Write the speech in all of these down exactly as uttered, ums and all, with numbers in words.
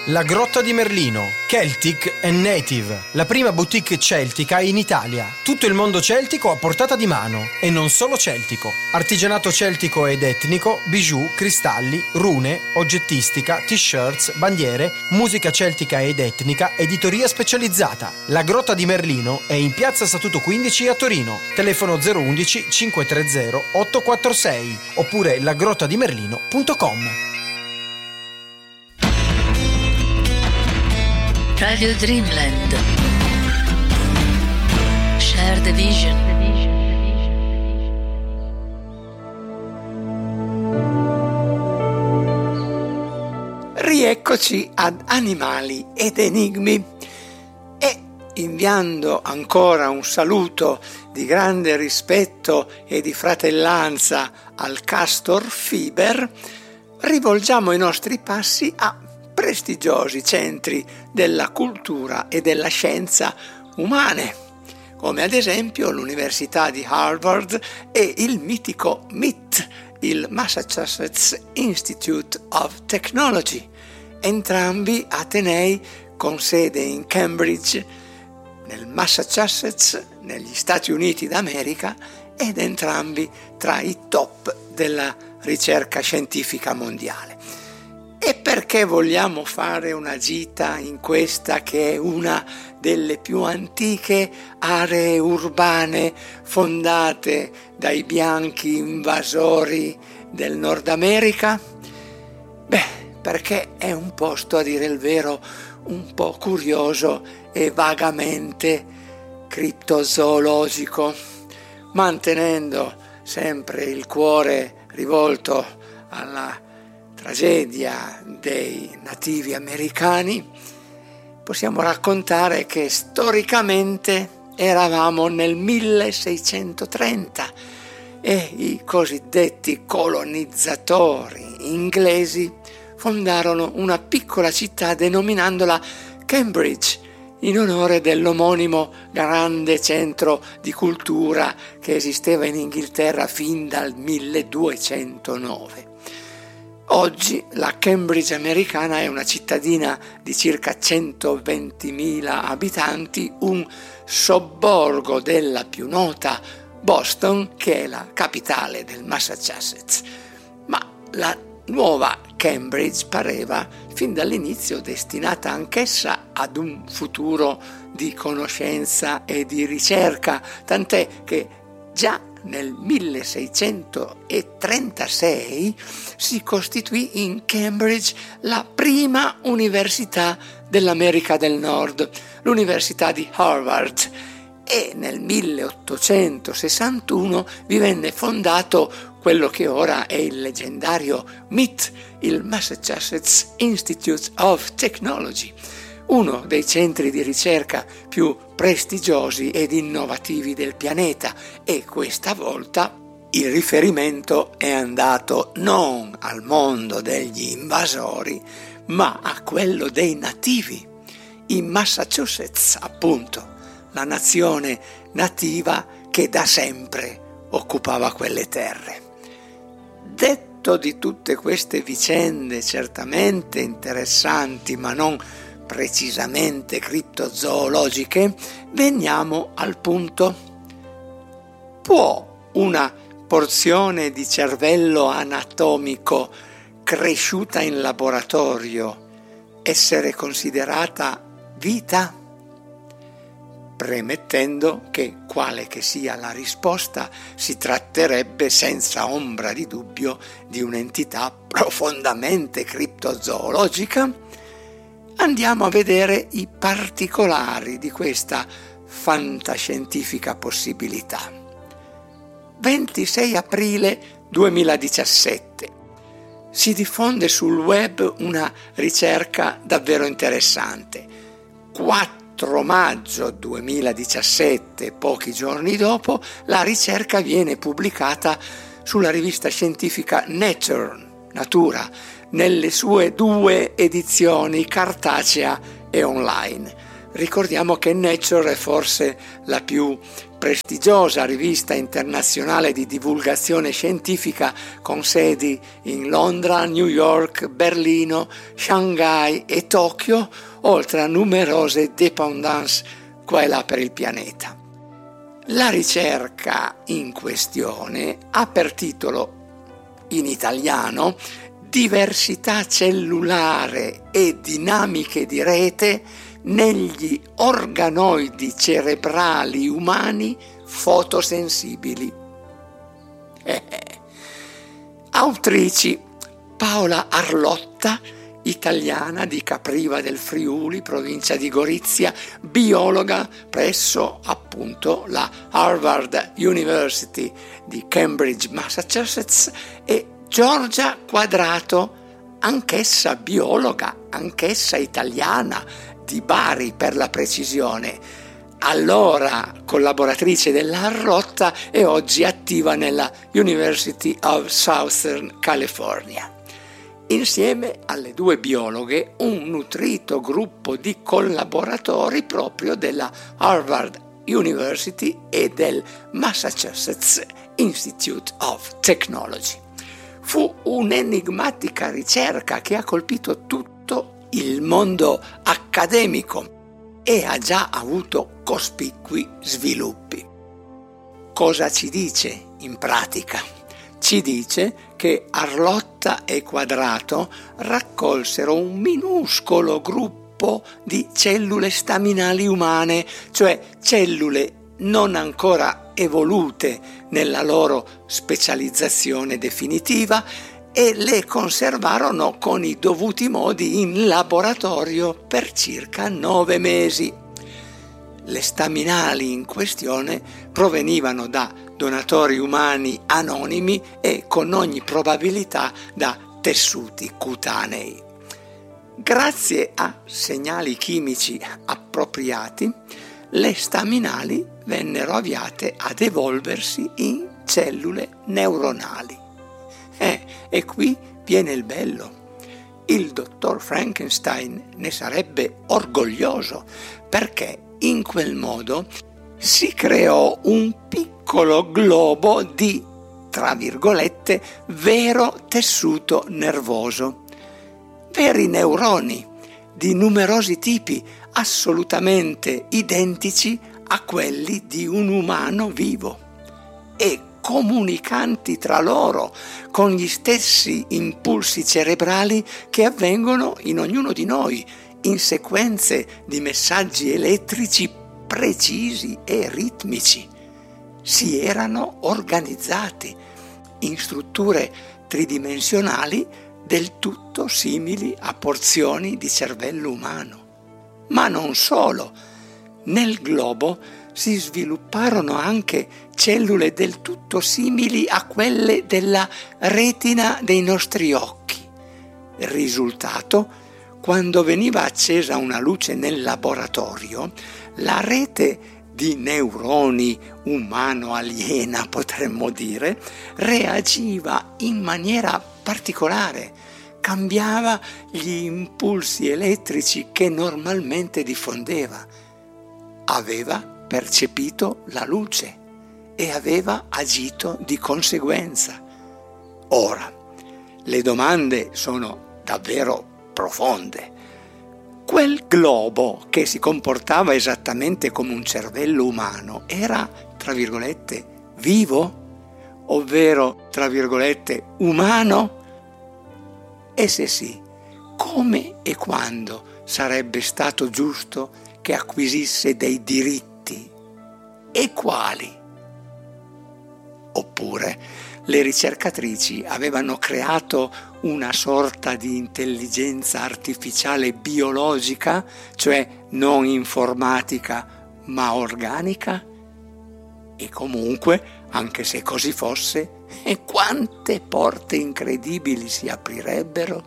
La Grotta di Merlino, Celtic and Native, la prima boutique celtica in Italia. Tutto il mondo celtico a portata di mano, e non solo celtico. Artigianato celtico ed etnico, bijou, cristalli, rune, oggettistica, t-shirts, bandiere, musica celtica ed etnica, editoria specializzata. La Grotta di Merlino è in piazza Statuto quindici a Torino. Telefono zero uno uno cinque tre zero otto quattro sei oppure lagrottadimerlino punto com. Radio Dreamland. Share the vision. Rieccoci ad Animali ed Enigmi e inviando ancora un saluto di grande rispetto e di fratellanza al Castor Fiber, rivolgiamo i nostri passi a prestigiosi centri della cultura e della scienza umane, come ad esempio l'Università di Harvard e il mitico M I T, il Massachusetts Institute of Technology, entrambi atenei con sede in Cambridge, nel Massachusetts, negli Stati Uniti d'America, ed entrambi tra i top della ricerca scientifica mondiale. E perché vogliamo fare una gita in questa che è una delle più antiche aree urbane fondate dai bianchi invasori del Nord America? Beh, perché è un posto, a dire il vero, un po' curioso e vagamente criptozoologico, mantenendo sempre il cuore rivolto alla tragedia dei nativi americani. Possiamo raccontare che storicamente eravamo nel milleseicentotrenta e i cosiddetti colonizzatori inglesi fondarono una piccola città denominandola Cambridge, in onore dell'omonimo grande centro di cultura che esisteva in Inghilterra fin dal milleduecentonove. Oggi la Cambridge americana è una cittadina di circa centoventimila abitanti, un sobborgo della più nota Boston, che è la capitale del Massachusetts. Ma la nuova Cambridge pareva fin dall'inizio destinata anch'essa ad un futuro di conoscenza e di ricerca, tant'è che già nel milleseicentotrentasei si costituì in Cambridge la prima università dell'America del Nord, l'Università di Harvard, e nel milleottocentosessantuno vi venne fondato quello che ora è il leggendario M I T, il Massachusetts Institute of Technology, uno dei centri di ricerca più prestigiosi ed innovativi del pianeta, e questa volta il riferimento è andato non al mondo degli invasori, ma a quello dei nativi, in Massachusetts appunto, la nazione nativa che da sempre occupava quelle terre. Detto di tutte queste vicende certamente interessanti, ma non precisamente criptozoologiche, veniamo al punto. Può una porzione di cervello anatomico cresciuta in laboratorio essere considerata vita? Premettendo che, quale che sia la risposta, si tratterebbe senza ombra di dubbio di un'entità profondamente criptozoologica, andiamo a vedere i particolari di questa fantascientifica possibilità. ventisei aprile duemiladiciassette. Si diffonde sul web una ricerca davvero interessante. quattro maggio duemiladiciassette, pochi giorni dopo, la ricerca viene pubblicata sulla rivista scientifica Nature, Natura, nelle sue due edizioni cartacea e online. Ricordiamo che Nature è forse la più prestigiosa rivista internazionale di divulgazione scientifica con sedi in Londra, New York, Berlino, Shanghai e Tokyo, oltre a numerose dépendance qua e là per il pianeta. La ricerca in questione ha per titolo in italiano Diversità cellulare e dinamiche di rete negli organoidi cerebrali umani fotosensibili. Eh, eh. Autrici Paola Arlotta, italiana di Capriva del Friuli, provincia di Gorizia, biologa presso appunto la Harvard University di Cambridge, Massachusetts, e Giorgia Quadrato, anch'essa biologa, anch'essa italiana, di Bari per la precisione, allora collaboratrice dell'Arlotta e oggi attiva nella University of Southern California. Insieme alle due biologhe, un nutrito gruppo di collaboratori proprio della Harvard University e del Massachusetts Institute of Technology. Fu un'enigmatica ricerca che ha colpito tutto il mondo accademico e ha già avuto cospicui sviluppi. Cosa ci dice in pratica? Ci dice che Arlotta e Quadrato raccolsero un minuscolo gruppo di cellule staminali umane, cioè cellule non ancora evolute nella loro specializzazione definitiva, e le conservarono con i dovuti modi in laboratorio per circa nove mesi. Le staminali in questione provenivano da donatori umani anonimi e con ogni probabilità da tessuti cutanei. Grazie a segnali chimici appropriati, le staminali vennero avviate ad evolversi in cellule neuronali. Eh, e qui viene il bello. Il dottor Frankenstein ne sarebbe orgoglioso, perché in quel modo si creò un piccolo globo di, tra virgolette, vero tessuto nervoso, veri neuroni di numerosi tipi, assolutamente identici a quelli di un umano vivo e comunicanti tra loro con gli stessi impulsi cerebrali che avvengono in ognuno di noi, in sequenze di messaggi elettrici precisi e ritmici. Si erano organizzati in strutture tridimensionali del tutto simili a porzioni di cervello umano. Ma non solo, nel globo si svilupparono anche cellule del tutto simili a quelle della retina dei nostri occhi. Il risultato: quando veniva accesa una luce nel laboratorio, la rete di neuroni umano-aliena, potremmo dire, reagiva in maniera particolare, cambiava gli impulsi elettrici che normalmente diffondeva, aveva percepito la luce e aveva agito di conseguenza. Ora, le domande sono davvero profonde. Quel globo, che si comportava esattamente come un cervello umano, era, tra virgolette, vivo? Ovvero, tra virgolette, umano? E se sì, come e quando sarebbe stato giusto che acquisisse dei diritti? E quali? Oppure le ricercatrici avevano creato una sorta di intelligenza artificiale biologica, cioè non informatica ma organica? E comunque, anche se così fosse, e quante porte incredibili si aprirebbero?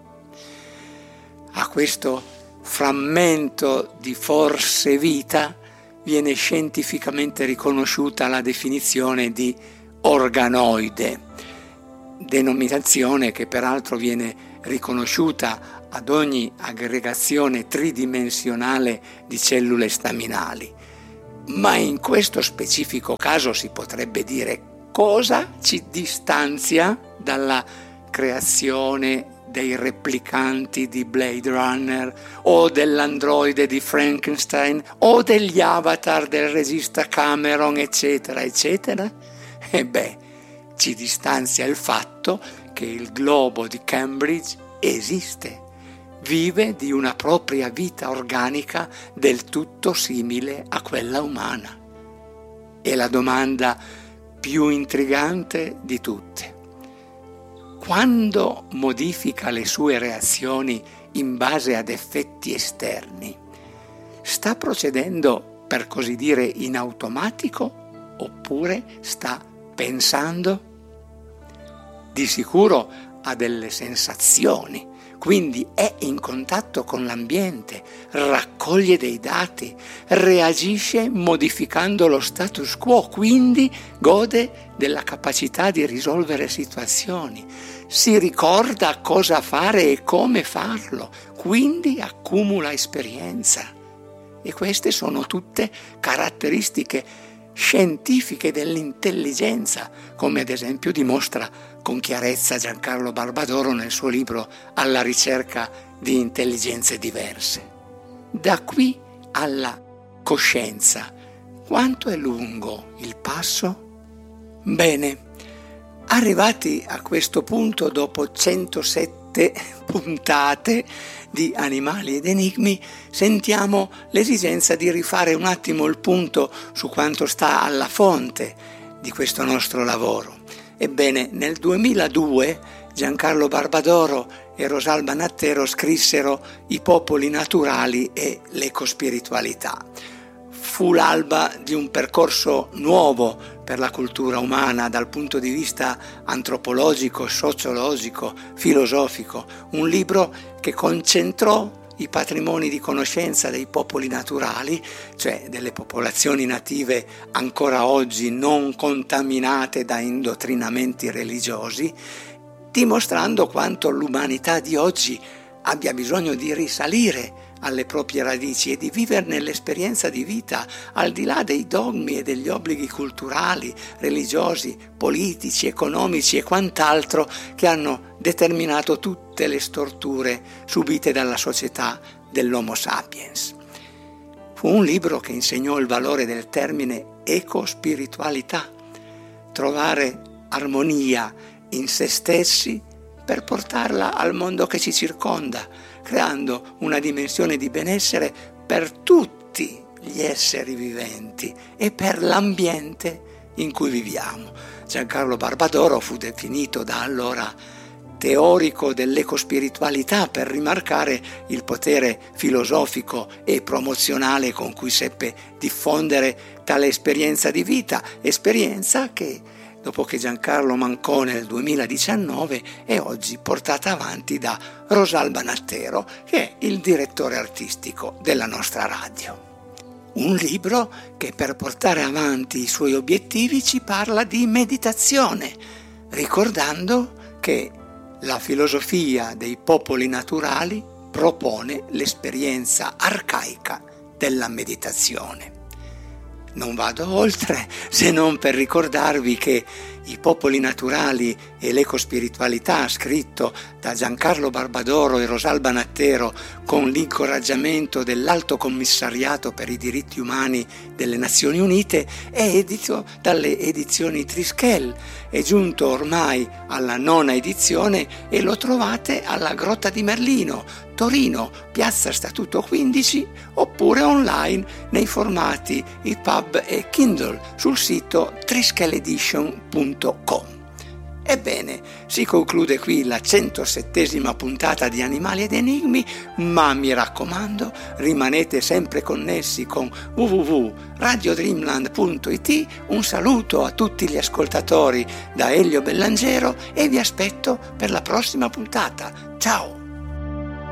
A questo frammento di forse vita viene scientificamente riconosciuta la definizione di organoide, denominazione che peraltro viene riconosciuta ad ogni aggregazione tridimensionale di cellule staminali. Ma in questo specifico caso si potrebbe dire: cosa ci distanzia dalla creazione dei replicanti di Blade Runner o dell'androide di Frankenstein o degli avatar del regista Cameron, eccetera, eccetera? E beh, ci distanzia il fatto che il globo di Cambridge esiste, vive di una propria vita organica del tutto simile a quella umana. È la domanda più intrigante di tutte. Quando modifica le sue reazioni in base ad effetti esterni, sta procedendo, per così dire, in automatico oppure sta pensando? Di sicuro ha delle sensazioni, quindi è in contatto con l'ambiente, raccoglie dei dati, reagisce modificando lo status quo, quindi gode della capacità di risolvere situazioni, si ricorda cosa fare e come farlo, quindi accumula esperienza. E queste sono tutte caratteristiche scientifiche dell'intelligenza, come ad esempio dimostra con chiarezza Giancarlo Barbadoro nel suo libro Alla ricerca di intelligenze diverse. Da qui alla coscienza, quanto è lungo il passo? Bene, arrivati a questo punto, dopo centosette puntate di Animali ed Enigmi, sentiamo l'esigenza di rifare un attimo il punto su quanto sta alla fonte di questo nostro lavoro. Ebbene, nel duemiladue Giancarlo Barbadoro e Rosalba Nattero scrissero I popoli naturali e l'ecospiritualità. Fu l'alba di un percorso nuovo per la cultura umana dal punto di vista antropologico, sociologico, filosofico, un libro che concentrò i patrimoni di conoscenza dei popoli naturali, cioè delle popolazioni native ancora oggi non contaminate da indottrinamenti religiosi, dimostrando quanto l'umanità di oggi abbia bisogno di risalire alle proprie radici e di viverne l'esperienza di vita al di là dei dogmi e degli obblighi culturali, religiosi, politici, economici e quant'altro che hanno determinato tutte le storture subite dalla società dell'Homo sapiens. Fu un libro che insegnò il valore del termine ecospiritualità, trovare armonia in se stessi per portarla al mondo che ci circonda, creando una dimensione di benessere per tutti gli esseri viventi e per l'ambiente in cui viviamo. Giancarlo Barbadoro fu definito da allora teorico dell'ecospiritualità per rimarcare il potere filosofico e promozionale con cui seppe diffondere tale esperienza di vita, esperienza che dopo che Giancarlo mancò nel duemiladiciannove, è oggi portata avanti da Rosalba Nattero, che è il direttore artistico della nostra radio. Un libro che per portare avanti i suoi obiettivi ci parla di meditazione, ricordando che la filosofia dei popoli naturali propone l'esperienza arcaica della meditazione. Non vado oltre se non per ricordarvi che I popoli naturali e l'ecospiritualità, scritto da Giancarlo Barbadoro e Rosalba Nattero con l'incoraggiamento dell'Alto Commissariato per i diritti umani delle Nazioni Unite, è edito dalle edizioni Triskel. È giunto ormai alla nona edizione e lo trovate alla Grotta di Merlino, Torino, Piazza Statuto quindici, oppure online nei formati E P U B e Kindle sul sito triskel edition punto com. Ebbene, si conclude qui la centosettesima puntata di Animali ed Enigmi, ma mi raccomando, rimanete sempre connessi con w w w punto radio dreamland punto i t. Un saluto a tutti gli ascoltatori da Elio Bellangero e vi aspetto per la prossima puntata. Ciao!